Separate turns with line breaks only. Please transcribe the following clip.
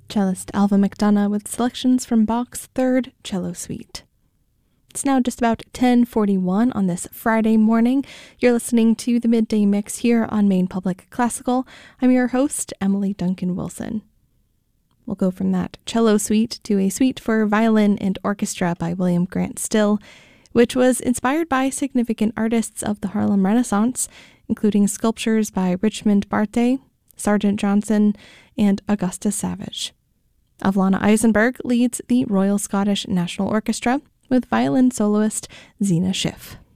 Cellist Alva McDonough with selections from Bach's Third Cello Suite. It's now just about 10:41 on this Friday morning. You're listening to the Midday Mix here on Maine Public Classical. I'm your host, Emily Duncan Wilson. We'll go from that cello suite to a suite for violin and orchestra by William Grant Still, which was inspired by significant artists of the Harlem Renaissance, including sculptures by Richmond Barthe, Sargent Johnson, and Augusta Savage. Avlana Eisenberg leads the Royal Scottish National Orchestra with violin soloist Zena Schiff.